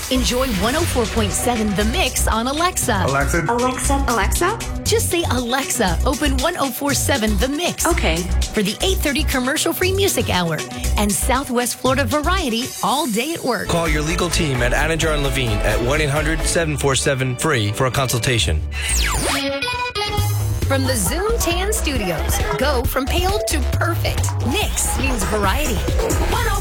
Enjoy 104.7 The Mix on Alexa. Alexa? Just say, Alexa, open 104.7 The Mix. Okay. For the 8:30 commercial-free music hour and Southwest Florida variety all day at work. Call your legal team at Anajar and Levine at 1-800-747-FREE for a consultation. From the Zoom Tan Studios, go from pale to perfect. Mix means variety.